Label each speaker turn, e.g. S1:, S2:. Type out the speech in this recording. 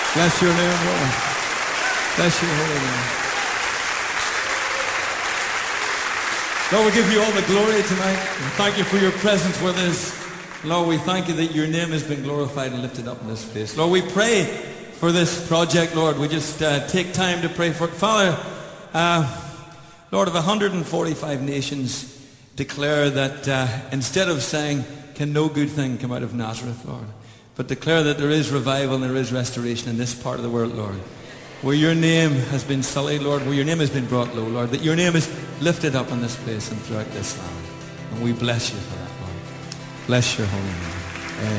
S1: Bless your name, Lord. Bless your holy name. Lord, we give you all the glory tonight. And thank you for your presence with us. Lord, we thank you that your name has been glorified and lifted up in this place. Lord, we pray for this project, Lord. We just take time to pray for it. Father, Lord, of 145 nations declare that instead of saying, can no good thing come out of Nazareth, Lord, but declare that there is revival and there is restoration in this part of the world, Lord, where your name has been sullied, Lord, where your name has been brought low, Lord, that your name is lifted up in this place and throughout this land. And we bless you for that, Lord. Bless your holy name.